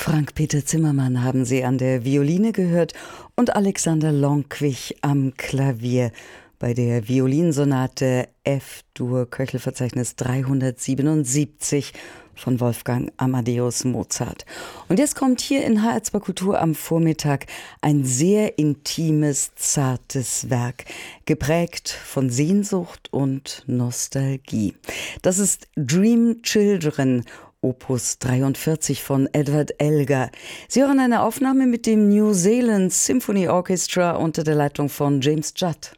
Frank-Peter Zimmermann haben Sie an der Violine gehört und Alexander Lonkwich am Klavier bei der Violinsonate F-Dur Köchelverzeichnis 377 von Wolfgang Amadeus Mozart. Und jetzt kommt hier in HR2 Kultur am Vormittag ein sehr intimes, zartes Werk, geprägt von Sehnsucht und Nostalgie. Das ist Dream Children, Opus 43 von Edward Elgar. Sie hören eine Aufnahme mit dem New Zealand Symphony Orchestra unter der Leitung von James Judd.